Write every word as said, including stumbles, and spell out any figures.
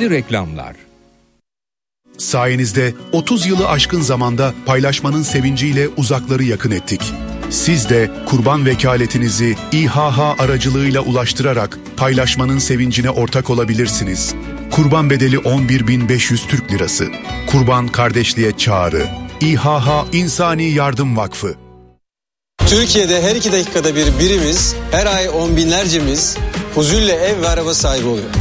İçerikli reklamlar. Sayenizde otuz yılı aşkın zamanda paylaşmanın sevinciyle uzakları yakın ettik. Siz de kurban vekaletinizi İHH aracılığıyla ulaştırarak paylaşmanın sevincine ortak olabilirsiniz. Kurban bedeli on bir bin beş yüz Türk Lirası. Kurban kardeşliğe çağrı. İHH İnsani Yardım Vakfı. Türkiye'de her iki dakikada bir birimiz, her ay on binlercemiz huzulle ev ve araba sahibi oluyor.